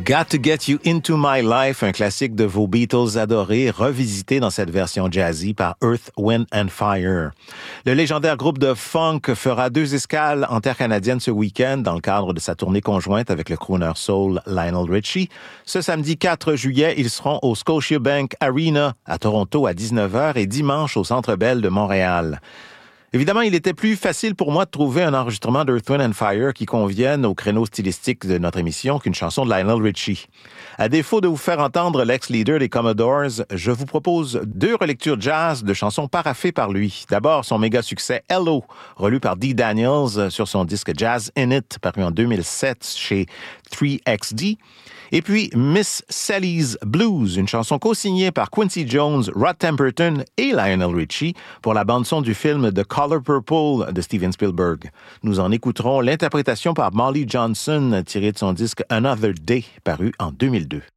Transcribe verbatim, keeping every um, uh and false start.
Got to Get You Into My Life, un classique de vos Beatles adorés, revisité dans cette version jazzy par Earth, Wind and Fire. Le légendaire groupe de funk fera deux escales en terre canadienne ce week-end dans le cadre de sa tournée conjointe avec le crooner soul Lionel Richie. Ce samedi quatre juillet, ils seront au Scotiabank Arena à Toronto à dix-neuf heures et dimanche au Centre Bell de Montréal. Évidemment, il était plus facile pour moi de trouver un enregistrement d'Earth, Wind and Fire qui convienne au créneau stylistique de notre émission qu'une chanson de Lionel Richie. À défaut de vous faire entendre l'ex-leader des Commodores, je vous propose deux relectures jazz de chansons paraphées par lui. D'abord, son méga succès Hello, relu par Dee Daniels sur son disque Jazz In It, paru en deux mille sept chez trois X D. Et puis Miss Sally's Blues, une chanson co-signée par Quincy Jones, Rod Temperton et Lionel Richie pour la bande-son du film The Color Purple de Steven Spielberg. Nous en écouterons l'interprétation par Molly Johnson tirée de son disque Another Day, paru en deux mille deux.